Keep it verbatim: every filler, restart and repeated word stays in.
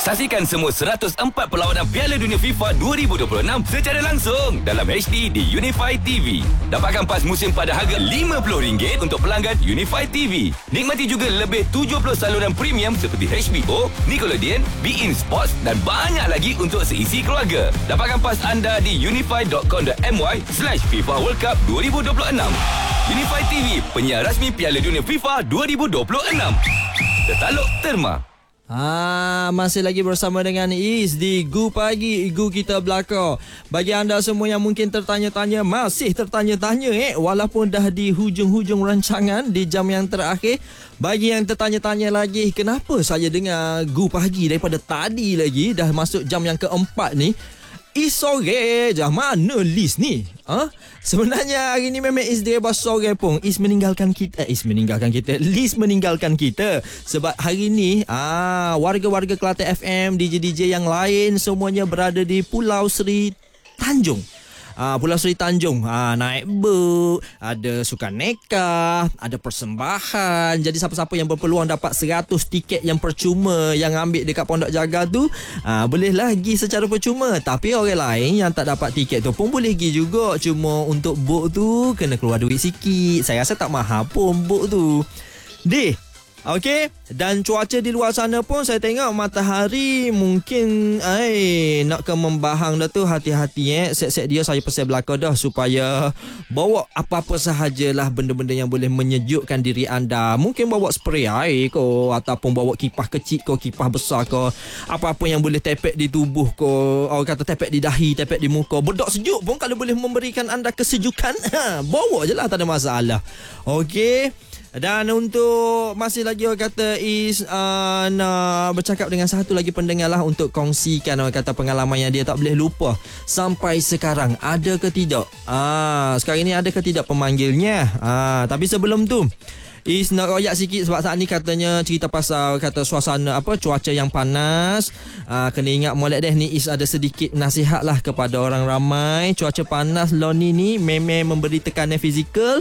Saksikan semua seratus empat perlawanan Piala Dunia FIFA dua ribu dua puluh enam secara langsung dalam H D di Unify T V. Dapatkan pas musim pada harga lima puluh ringgit untuk pelanggan Unify T V. Nikmati juga lebih tujuh puluh saluran premium seperti H B O, Nickelodeon, beIN Sports dan banyak lagi untuk seisi keluarga. Dapatkan pas anda di unify dot com dot my slash FIFA World Cup dua ribu dua puluh enam. Unify T V, penyiar rasmi Piala Dunia FIFA dua ribu dua puluh enam. Tertaluk Terma. Ah, masih lagi bersama dengan Is di Gu Pagi, Gu Kita Belakang. Bagi anda semua yang mungkin tertanya-tanya, masih tertanya-tanya eh walaupun dah di hujung-hujung rancangan di jam yang terakhir, bagi yang tertanya-tanya lagi, kenapa saya dengar Gu Pagi daripada tadi lagi dah masuk jam yang keempat ni? Is sore je. Mana Liz ni? Ha? Sebenarnya hari ni memang Is dia bas sore pun. Is meninggalkan kita. Eh, Is meninggalkan kita. Liz meninggalkan kita. Sebab hari ni ah warga-warga Kelantan F M, D J D J yang lain semuanya berada di Pulau Seri Tanjung. Ah, Pulau Seri Tanjung, ah, naik boat, ada sukan neka, ada persembahan. Jadi siapa-siapa yang berpeluang dapat seratus tiket yang percuma yang ambil dekat Pondok Jaga tu, ah, boleh lagi secara percuma. Tapi orang lain yang tak dapat tiket tu pun boleh pergi juga. Cuma untuk boat tu kena keluar duit sikit. Saya rasa tak mahal pun boat tu. Deh. Okey, dan cuaca di luar sana pun saya tengok matahari mungkin eh nak ke membahang dah tu. Hati-hati eh. Set-set dia saya pesan belakang dah supaya bawa apa-apa sahajalah benda-benda yang boleh menyejukkan diri anda. Mungkin bawa spray air ko, ataupun bawa kipas kecil ko, kipas besar ko, apa-apa yang boleh tepek di tubuh ko. Orang kata tepek di dahi, tepek di muka. Bedok sejuk pun kalau boleh memberikan anda kesejukan, ha, bawa je lah, tak ada masalah. Okey. Dan untuk masih lagi orang kata Is uh, nak bercakap dengan satu lagi pendengar lah untuk kongsikan orang kata pengalaman yang dia tak boleh lupa sampai sekarang. Ada ke tidak? Ah, sekarang ni ada ke tidak pemanggilnya? Ah, tapi sebelum tu Is nak royak sikit sebab saat ni katanya cerita pasal kata suasana apa cuaca yang panas. Ah, kena ingat molek deh ni Is ada sedikit nasihat lah kepada orang ramai. Cuaca panas loni ni memang memberi tekanan fizikal.